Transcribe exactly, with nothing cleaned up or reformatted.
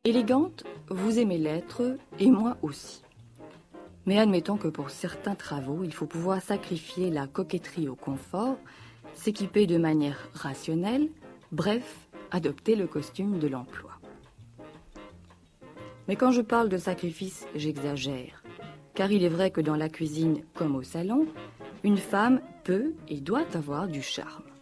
Élégante, vous aimez l'être, et moi aussi. Mais admettons que pour certains travaux, il faut pouvoir sacrifier la coquetterie au confort, s'équiper de manière rationnelle, bref, adopter le costume de l'emploi. Mais quand je parle de sacrifice, j'exagère, car il est vrai que dans la cuisine comme au salon, une femme peut et doit avoir du charme.